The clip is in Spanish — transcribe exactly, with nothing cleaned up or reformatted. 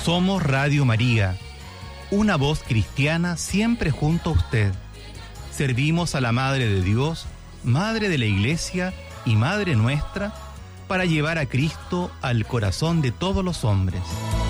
Somos Radio María, una voz cristiana siempre junto a usted. Servimos a la Madre de Dios, Madre de la Iglesia y Madre nuestra, para llevar a Cristo al corazón de todos los hombres.